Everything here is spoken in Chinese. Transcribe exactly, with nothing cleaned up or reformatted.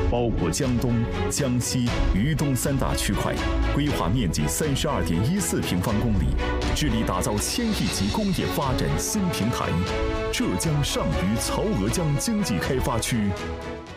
包括江东、江西、渝东三大区块，规划面积三十二点一四平方公里，致力打造千亿级工业发展新平台——浙江上虞曹娥江经济开发区。